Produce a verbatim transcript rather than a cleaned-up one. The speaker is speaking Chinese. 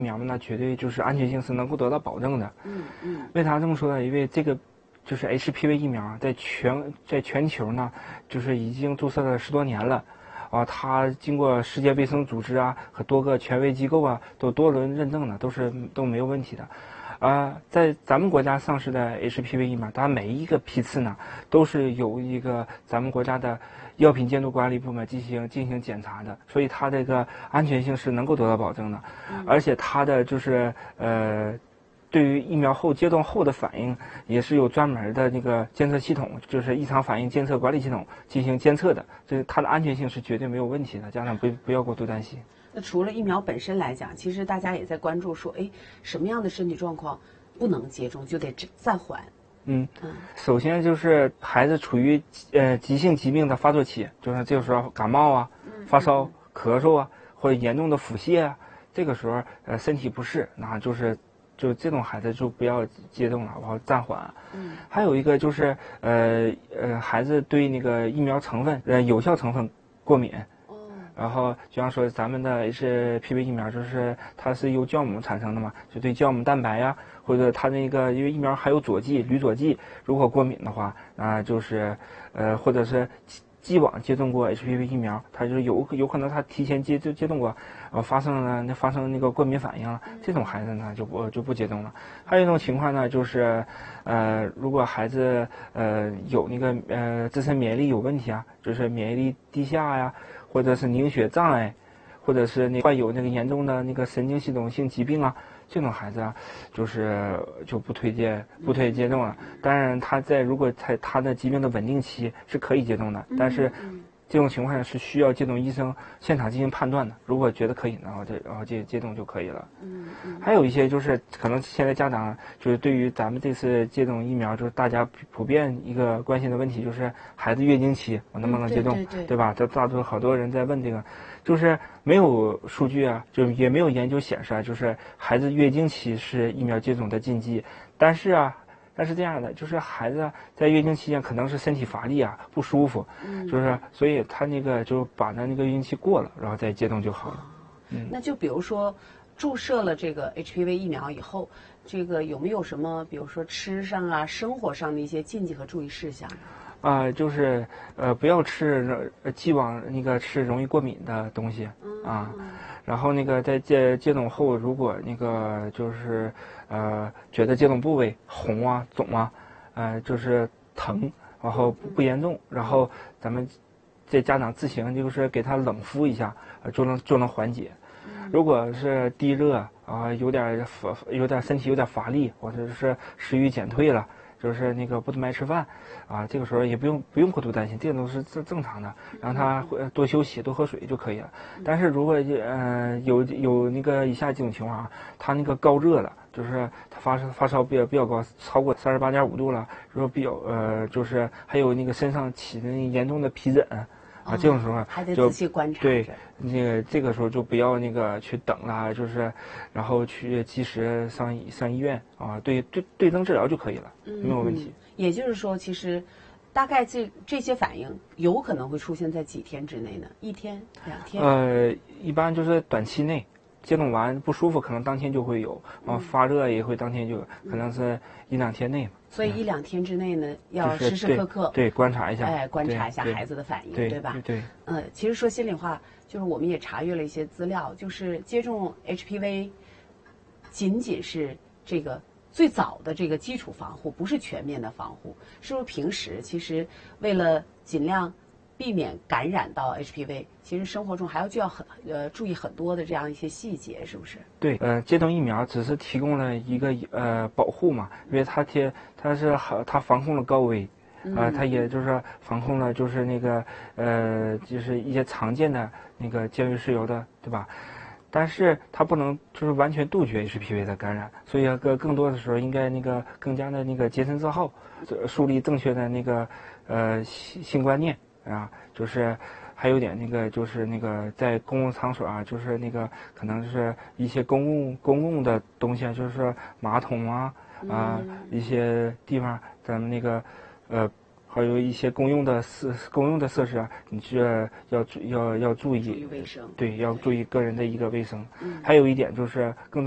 疫苗呢，绝对就是安全性是能够得到保证的。 嗯嗯。 为啥这么说呢？因为这个就是 H P V 疫苗在全在全球呢，就是已经注册了十多年了。啊，它经过世界卫生组织啊和多个权威机构啊都多轮认证的，都是都没有问题的。啊，在咱们国家上市的 H P V 疫苗，它每一个批次呢都是由一个咱们国家的药品监督管理部门进行进行检查的，所以它这个安全性是能够得到保证的，而且它的就是呃。对于疫苗后接种后的反应，也是有专门的那个监测系统，就是异常反应监测管理系统进行监测的，这它的安全性是绝对没有问题的，家长不不要过度担心。 那除了疫苗本身来讲，其实大家也在关注说，哎，什么样的身体状况不能接种，就得暂缓。 嗯嗯，首先就是孩子处于呃急性疾病的发作期，就是这个时候感冒啊、发烧、咳嗽啊，或者严重的腹泻啊，这个时候呃身体不适，那就是。就这种孩子就不要接种了，然后暂缓。嗯，还有一个就是呃呃，孩子对那个疫苗成分呃有效成分过敏。哦。然后就像说咱们的 H P V 疫苗，就是它是由酵母产生的嘛，就对酵母蛋白呀，或者它那个因为疫苗还有佐剂铝佐剂，如果过敏的话，那就是呃或者是。既往接种过 H P V 疫苗，他就是有有可能他提前接就接种过，呃，发生了那发生那个过敏反应了，这种孩子呢就不就不接种了。还有一种情况呢，就是呃，如果孩子呃有那个呃自身免疫力有问题啊，就是免疫力低下呀，或者是凝血障碍，或者是那患有那个严重的那个神经系统性疾病啊。这种孩子啊，就是就不推荐不推荐接种了。当然，他在如果在他的疾病的稳定期是可以接种的，但是这种情况下是需要接种医生现场进行判断的。如果觉得可以，然后这然后接接种就可以了。还有一些就是可能现在家长就是对于咱们这次接种疫苗，就是大家普遍一个关心的问题，就是孩子月经期我能不能接种， 对对对对吧？这大多好多人在问这个。就是没有数据啊，就也没有研究显示啊，就是孩子月经期是疫苗接种的禁忌。但是啊，但是这样的，就是孩子在月经期间可能是身体乏力啊，不舒服，嗯、就是所以他那个就把他那个月经期过了，然后再接种就好了。 嗯，那就比如说注射了这个 H P V 疫苗以后，这个有没有什么，比如说吃上啊、生活上的一些禁忌和注意事项？ 啊、呃，就是呃，不要吃呃，既往那个吃容易过敏的东西啊。然后那个在接接种后，如果那个就是呃觉得接种部位红啊、肿啊，呃就是疼，然后不不严重，然后咱们这家长自行就是给他冷敷一下，呃就能就能缓解。如果是低热啊，有点乏有点身体有点乏力，或者是食欲减退了。就是那个不怎么爱吃饭，啊，这个时候也不用不用过度担心，这都是正正常的，让他多休息、多喝水就可以了。但是如果呃有有那个以下几种情况啊，他那个高热了，就是他发烧发烧比较比较高，超过三十八点五度了，如果比较呃就是还有那个身上起的那严重的皮疹。啊，这种时候还得仔细观察。 对，那个这个时候就不要那个去等了，就是然后去及时上上医院啊，对对对症治疗就可以了，没有问题。 也就是说，其实大概这这些反应有可能会出现在几天之内呢？一天、两天？ 呃，一般就是短期内。接种完不舒服，可能当天就会有，啊，发热也会当天就有，可能是一两天内嘛。 所以一两天之内呢，要时时刻刻对观察一下， 哎，观察一下孩子的反应，对吧？ 对。 呃，其实说心里话，就是我们也查阅了一些资料，就是接种 H P V， 仅仅是这个最早的这个基础防护，不是全面的防护。是不是平时其实为了尽量避免感染到 H P V， 其实生活中还要就要很呃注意很多的这样一些细节，是不是？ 对，呃，接种疫苗只是提供了一个呃保护嘛，因为它贴它是它防控了高危，啊、呃，它也就是防控了就是那个呃就是一些常见的那个尖锐湿疣的，对吧？但是它不能就是完全杜绝 H P V 的感染，所以更更多的时候应该那个更加的那个洁身自好，树立正确的那个呃性性观念。啊，就是还有点那个，就是那个在公共场所啊，就是那个可能是一些公共公共的东西啊，就是马桶啊啊、呃、一些地方，咱们那个呃还有一些公用的设公用的设施啊，你这要要要注意注意卫生， 对，要注意个人的一个卫生。还有一点就是更重